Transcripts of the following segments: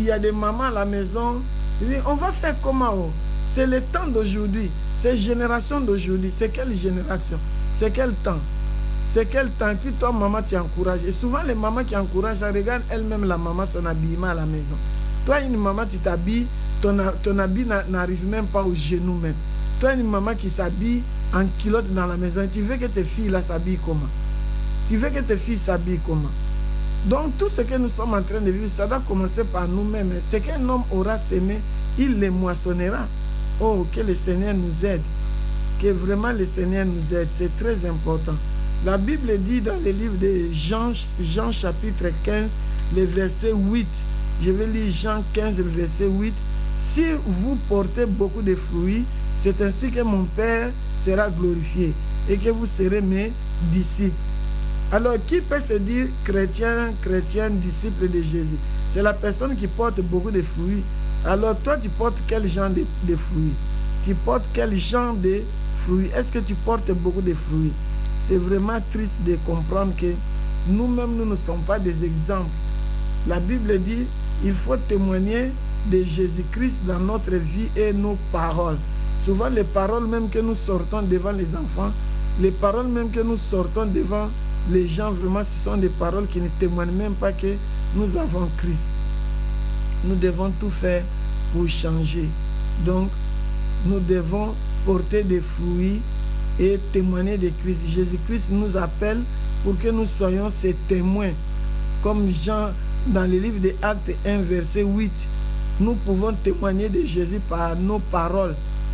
y a des mamans à la maison, ils disent, on va faire comment? C'est le temps d'aujourd'hui, c'est génération d'aujourd'hui. C'est quelle génération? C'est quel temps? C'est quel temps? Et puis toi, maman, tu encourages. Et souvent, les mamans qui encouragent, regardent elle-même la maman, son habillement à la maison. Toi, une maman, tu t'habilles, ton habit n'arrive même pas aux genoux même. Toi, une maman qui s'habille en culotte dans la maison, et tu veux que tes filles là s'habillent comment? Tu veux que tes filles s'habillent comment? Donc, tout ce que nous sommes en train de vivre, ça doit commencer par nous-mêmes. Ce qu'un homme aura semé, il le moissonnera. Oh, que le Seigneur nous aide. Que vraiment le Seigneur nous aide. C'est très important. La Bible dit dans le livre de Jean chapitre 15, le verset 8. Je vais lire Jean 15, le verset 8. Si vous portez beaucoup de fruits, c'est ainsi que mon Père sera glorifié et que vous serez mes disciples. Alors, qui peut se dire chrétien, disciple de Jésus? C'est la personne qui porte beaucoup de fruits. Alors, toi, tu portes quel genre de fruits? Tu portes quel genre de fruits? Est-ce que tu portes beaucoup de fruits? C'est vraiment triste de comprendre que nous-mêmes, nous ne sommes pas des exemples. La Bible dit, il faut témoigner de Jésus-Christ dans notre vie et nos paroles. Souvent, les paroles même que nous sortons devant les enfants, les paroles même que nous sortons devant les gens, vraiment, ce sont des paroles qui ne témoignent même pas que nous avons Christ. Nous devons tout faire pour changer. Donc, nous devons porter des fruits et témoigner de Christ. Jésus-Christ nous appelle pour que nous soyons ses témoins. Comme Jean, dans le livre des Actes 1, verset 8, nous pouvons témoigner de Jésus par nos paroles,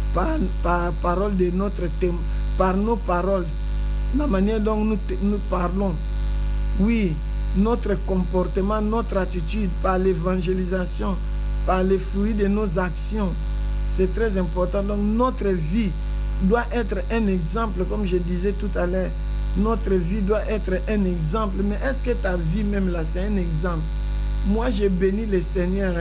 par parole de notre témoin, par nos paroles, la manière dont nous parlons. Oui, notre comportement, notre attitude, par l'évangélisation, par les fruits de nos actions. C'est très important. Donc notre vie doit être un exemple, comme je disais tout à l'heure. Notre vie doit être un exemple. Mais est-ce que ta vie même là, c'est un exemple? Moi, j'ai béni le Seigneur.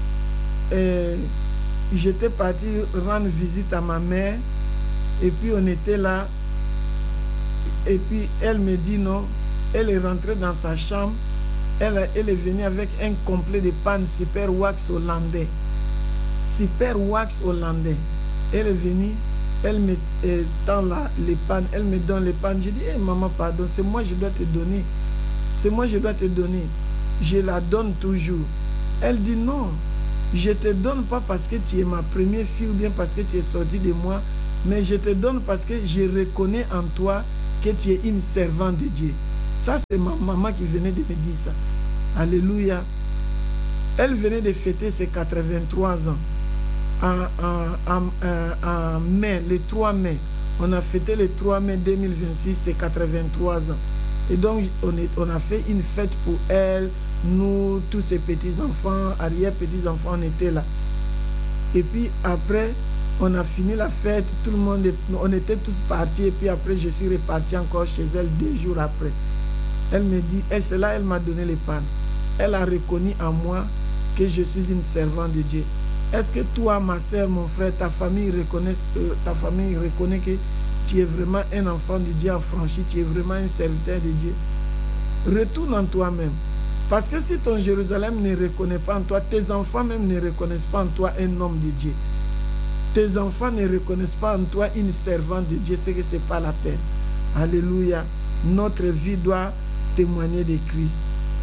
J'étais parti rendre visite à ma mère. Et puis on était là. Et puis elle me dit non. Elle est rentrée dans sa chambre. Elle est venue avec un complet de panne Super Wax hollandais. Super Wax hollandais. Elle est venue. Elle me tend les pannes. Elle me donne les pannes. Je dis, hey, maman, pardon, c'est moi je dois te donner. C'est moi je dois te donner. Je la donne toujours. Elle dit non. Je ne te donne pas parce que tu es ma première fille ou bien parce que tu es sortie de moi. Mais je te donne parce que je reconnais en toi que tu es une servante de Dieu. Ça, c'est ma maman qui venait de me dire ça. Alléluia. Elle venait de fêter ses 83 ans. En mai, le 3 mai. On a fêté le 3 mai 2026, c'est 83 ans. Et donc, on a fait une fête pour elle. Nous, tous ces petits-enfants, arrière-petits-enfants, on était là. Et puis après, on a fini la fête, tout le monde, on était tous partis. Et puis après, je suis reparti encore chez elle 2 jours après. Elle me dit, c'est là elle m'a donné les pannes. Elle a reconnu en moi que je suis une servante de Dieu. Est-ce que toi, ma soeur, mon frère, ta famille reconnaît que tu es vraiment un enfant de Dieu affranchi, tu es vraiment un serviteur de Dieu? Retourne en toi-même. Parce que si ton Jérusalem ne reconnaît pas en toi, tes enfants même ne reconnaissent pas en toi un homme de Dieu. Tes enfants ne reconnaissent pas en toi une servante de Dieu, c'est que ce n'est pas la peine. Alléluia. Notre vie doit témoigner de Christ.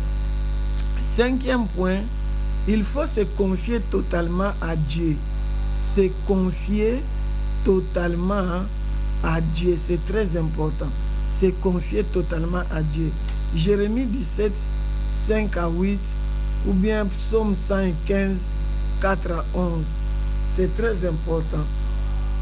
5e point, il faut se confier totalement à Dieu. Se confier totalement à Dieu, c'est très important. Se confier totalement à Dieu. Jérémie 17, 5 à 8, ou bien Psaume 115, 4 à 11. C'est très important.